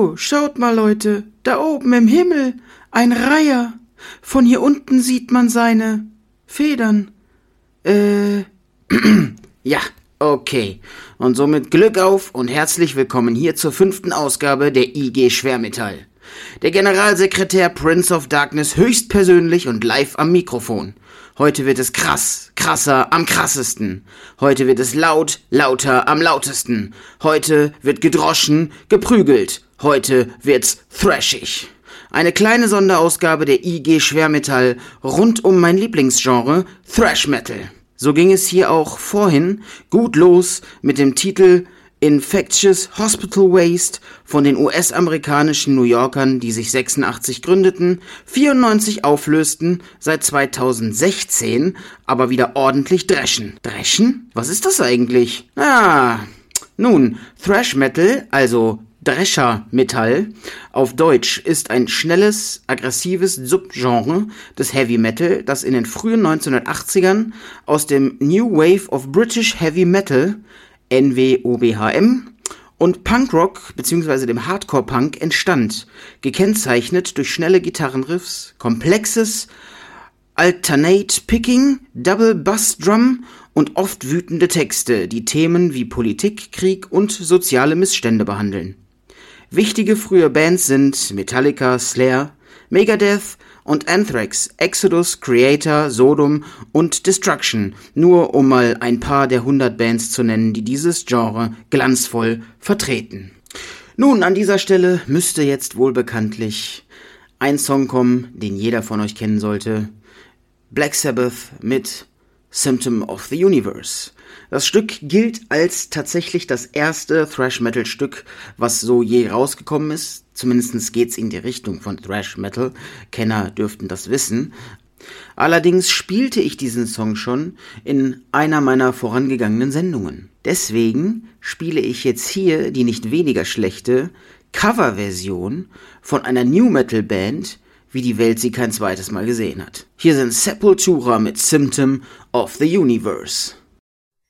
Oh, schaut mal, Leute, da oben im Himmel, ein Reiher. Von hier unten sieht man seine Federn. Ja, okay. Und somit Glück auf und herzlich willkommen hier zur 5. Ausgabe der IG Schwermetall. Der Generalsekretär Prince of Darkness höchstpersönlich und live am Mikrofon. Heute wird es krass, krasser, am krassesten. Heute wird es laut, lauter, am lautesten. Heute wird gedroschen, geprügelt. Heute wird's thrashig. Eine kleine Sonderausgabe der IG Schwermetall rund um mein Lieblingsgenre Thrash Metal. So ging es hier auch vorhin gut los mit dem Titel Infectious Hospital Waste von den US-amerikanischen New Yorkern, die sich 86 gründeten, 94 auflösten, seit 2016 aber wieder ordentlich dreschen. Dreschen? Was ist das eigentlich? Nun, Thrash Metal, also Drescher-Metall, auf Deutsch, ist ein schnelles, aggressives Subgenre des Heavy Metal, das in den frühen 1980ern aus dem New Wave of British Heavy Metal, NWOBHM, und Punkrock bzw. dem Hardcore-Punk entstand, gekennzeichnet durch schnelle Gitarrenriffs, komplexes Alternate Picking, Double Bass Drum und oft wütende Texte, die Themen wie Politik, Krieg und soziale Missstände behandeln. Wichtige frühe Bands sind Metallica, Slayer, Megadeth und Anthrax, Exodus, Creator, Sodom und Destruction, nur um mal ein paar der 100 Bands zu nennen, die dieses Genre glanzvoll vertreten. Nun, an dieser Stelle müsste jetzt wohl bekanntlich ein Song kommen, den jeder von euch kennen sollte. Black Sabbath mit Symptom of the Universe. Das Stück gilt als tatsächlich das erste Thrash-Metal-Stück, was so je rausgekommen ist. Zumindest geht's in die Richtung von Thrash-Metal. Kenner dürften das wissen. Allerdings spielte ich diesen Song schon in einer meiner vorangegangenen Sendungen. Deswegen spiele ich jetzt hier die nicht weniger schlechte Coverversion von einer New-Metal-Band, wie die Welt sie kein zweites Mal gesehen hat. Hier sind Sepultura mit Symptom of the Universe.